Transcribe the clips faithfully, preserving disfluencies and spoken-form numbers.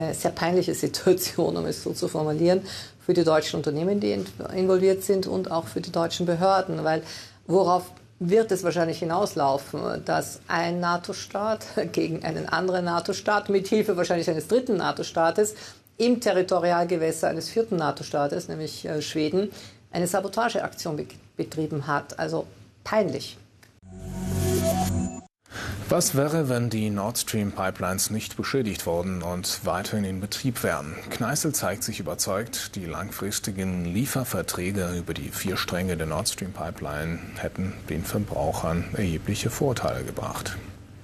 Eine sehr peinliche Situation, um es so zu formulieren, für die deutschen Unternehmen, die involviert sind und auch für die deutschen Behörden. Weil worauf wird es wahrscheinlich hinauslaufen, dass ein NATO-Staat gegen einen anderen NATO-Staat, mit Hilfe wahrscheinlich eines dritten NATO-Staates, im Territorialgewässer eines vierten NATO-Staates, nämlich Schweden, eine Sabotageaktion be- betrieben hat. Also peinlich. Was wäre, wenn die Nord Stream Pipelines nicht beschädigt wurden und weiterhin in Betrieb wären? Kneißl zeigt sich überzeugt, die langfristigen Lieferverträge über die vier Stränge der Nord Stream Pipeline hätten den Verbrauchern erhebliche Vorteile gebracht.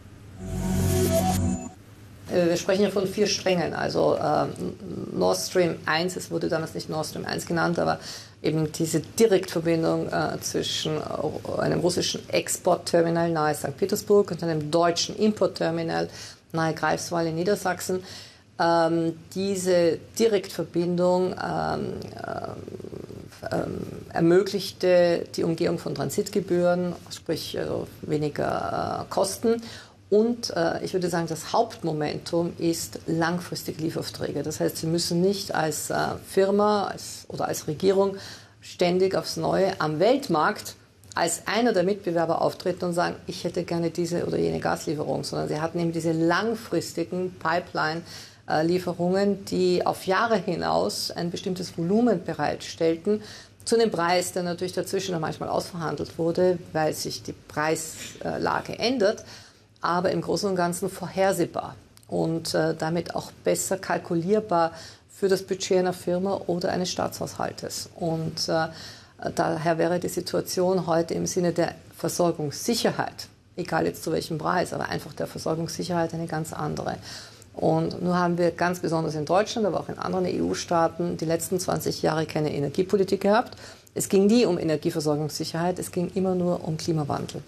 Wir sprechen hier von vier Strängen, also äh, Nord Stream eins, es wurde damals nicht Nord Stream eins genannt, aber eben diese Direktverbindung äh, zwischen einem russischen Exportterminal nahe Sankt Petersburg und einem deutschen Importterminal nahe Greifswald in Niedersachsen. Ähm, diese Direktverbindung ähm, äh, ermöglichte die Umgehung von Transitgebühren, sprich also weniger äh, Kosten. Und äh, ich würde sagen, das Hauptmomentum ist langfristige Lieferaufträge. Das heißt, Sie müssen nicht als äh, Firma als, oder als Regierung ständig aufs Neue am Weltmarkt als einer der Mitbewerber auftreten und sagen, ich hätte gerne diese oder jene Gaslieferung, sondern Sie hatten eben diese langfristigen Pipeline-Lieferungen, die auf Jahre hinaus ein bestimmtes Volumen bereitstellten, zu einem Preis, der natürlich dazwischen dann manchmal ausverhandelt wurde, weil sich die Preislage ändert, aber im Großen und Ganzen vorhersehbar und äh, damit auch besser kalkulierbar für das Budget einer Firma oder eines Staatshaushaltes. Und äh, daher wäre die Situation heute im Sinne der Versorgungssicherheit, egal jetzt zu welchem Preis, aber einfach der Versorgungssicherheit eine ganz andere. Und nun haben wir ganz besonders in Deutschland, aber auch in anderen E U-Staaten die letzten zwanzig Jahre keine Energiepolitik gehabt. Es ging nie um Energieversorgungssicherheit, es ging immer nur um Klimawandel.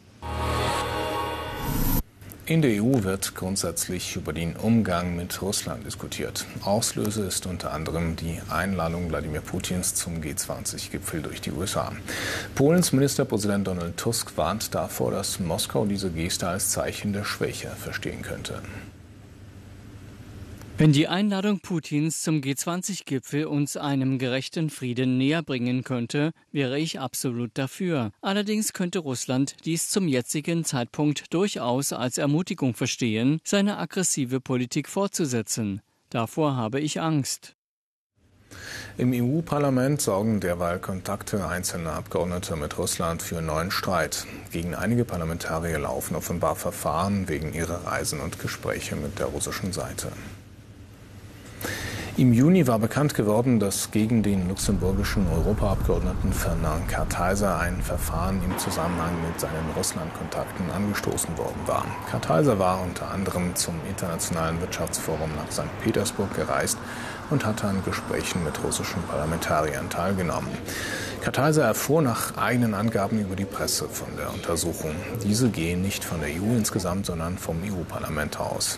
In der E U wird grundsätzlich über den Umgang mit Russland diskutiert. Auslöser ist unter anderem die Einladung Wladimir Putins zum G zwanzig Gipfel durch die U S A. Polens Ministerpräsident Donald Tusk warnt davor, dass Moskau diese Geste als Zeichen der Schwäche verstehen könnte. Wenn die Einladung Putins zum G zwanzig Gipfel uns einem gerechten Frieden näher bringen könnte, wäre ich absolut dafür. Allerdings könnte Russland dies zum jetzigen Zeitpunkt durchaus als Ermutigung verstehen, seine aggressive Politik fortzusetzen. Davor habe ich Angst. Im E U-Parlament sorgen derweil Kontakte einzelner Abgeordneter mit Russland für neuen Streit. Gegen einige Parlamentarier laufen offenbar Verfahren wegen ihrer Reisen und Gespräche mit der russischen Seite. Im Juni war bekannt geworden, dass gegen den luxemburgischen Europaabgeordneten Fernand Kartheiser ein Verfahren im Zusammenhang mit seinen Russlandkontakten angestoßen worden war. Kartheiser war unter anderem zum Internationalen Wirtschaftsforum nach Sankt Petersburg gereist und hatte an Gesprächen mit russischen Parlamentariern teilgenommen. Kartheiser erfuhr nach eigenen Angaben über die Presse von der Untersuchung. Diese gehen nicht von der E U insgesamt, sondern vom E U-Parlament aus.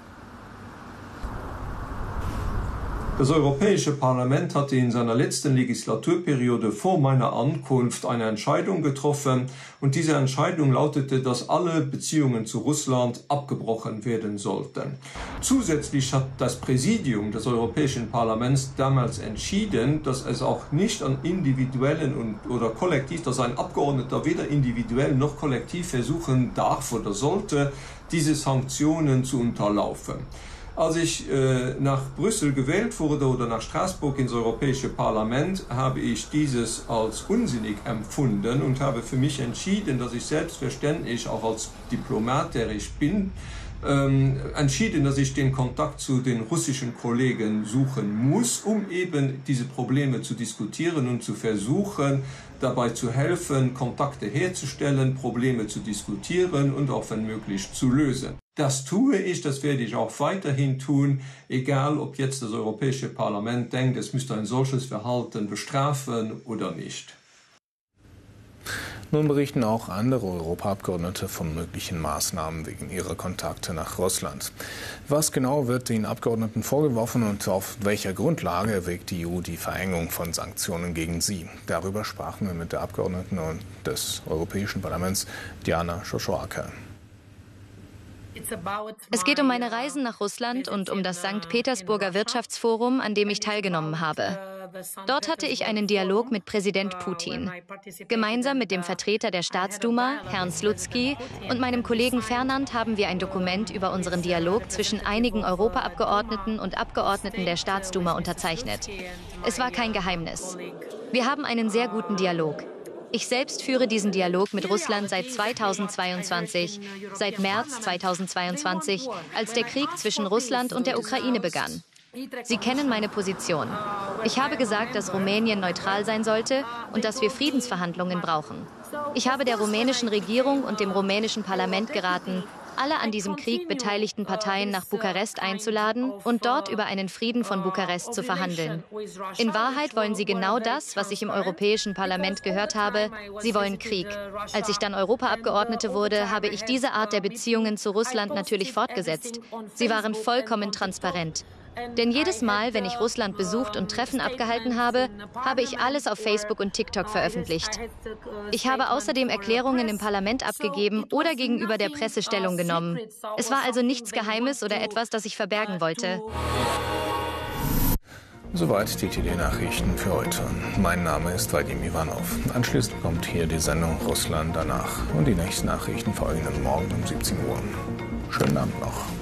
Das Europäische Parlament hatte in seiner letzten Legislaturperiode vor meiner Ankunft eine Entscheidung getroffen und diese Entscheidung lautete, dass alle Beziehungen zu Russland abgebrochen werden sollten. Zusätzlich hat das Präsidium des Europäischen Parlaments damals entschieden, dass es auch nicht an individuellen und, oder kollektiv, dass ein Abgeordneter weder individuell noch kollektiv versuchen darf oder sollte, diese Sanktionen zu unterlaufen. Als ich äh, nach Brüssel gewählt wurde oder nach Straßburg ins Europäische Parlament, habe ich dieses als unsinnig empfunden und habe für mich entschieden, dass ich selbstverständlich auch als Diplomat, der ich bin, ähm, entschieden, dass ich den Kontakt zu den russischen Kollegen suchen muss, um eben diese Probleme zu diskutieren und zu versuchen, dabei zu helfen, Kontakte herzustellen, Probleme zu diskutieren und auch wenn möglich zu lösen. Das tue ich, das werde ich auch weiterhin tun, egal ob jetzt das Europäische Parlament denkt, es müsste ein solches Verhalten bestrafen oder nicht. Nun berichten auch andere Europaabgeordnete von möglichen Maßnahmen wegen ihrer Kontakte nach Russland. Was genau wird den Abgeordneten vorgeworfen und auf welcher Grundlage erwägt die E U die Verengung von Sanktionen gegen sie? Darüber sprachen wir mit der Abgeordneten des Europäischen Parlaments Diana Schoschorka. Es geht um meine Reisen nach Russland und um das Sankt Petersburger Wirtschaftsforum, an dem ich teilgenommen habe. Dort hatte ich einen Dialog mit Präsident Putin. Gemeinsam mit dem Vertreter der Staatsduma, Herrn Slutsky, und meinem Kollegen Fernand haben wir ein Dokument über unseren Dialog zwischen einigen Europaabgeordneten und Abgeordneten der Staatsduma unterzeichnet. Es war kein Geheimnis. Wir haben einen sehr guten Dialog. Ich selbst führe diesen Dialog mit Russland seit zweitausendzweiundzwanzig, seit März zweitausendzweiundzwanzig, als der Krieg zwischen Russland und der Ukraine begann. Sie kennen meine Position. Ich habe gesagt, dass Rumänien neutral sein sollte und dass wir Friedensverhandlungen brauchen. Ich habe der rumänischen Regierung und dem rumänischen Parlament geraten, alle an diesem Krieg beteiligten Parteien nach Bukarest einzuladen und dort über einen Frieden von Bukarest zu verhandeln. In Wahrheit wollen sie genau das, was ich im Europäischen Parlament gehört habe. Sie wollen Krieg. Als ich dann Europaabgeordnete wurde, habe ich diese Art der Beziehungen zu Russland natürlich fortgesetzt. Sie waren vollkommen transparent. Denn jedes Mal, wenn ich Russland besucht und Treffen abgehalten habe, habe ich alles auf Facebook und TikTok veröffentlicht. Ich habe außerdem Erklärungen im Parlament abgegeben oder gegenüber der Presse Stellung genommen. Es war also nichts Geheimes oder etwas, das ich verbergen wollte. Soweit die T D-Nachrichten für heute. Mein Name ist Vadim Ivanov. Anschließend kommt hier die Sendung Russland danach. Und die nächsten Nachrichten folgen morgen um siebzehn Uhr. Schönen Abend noch.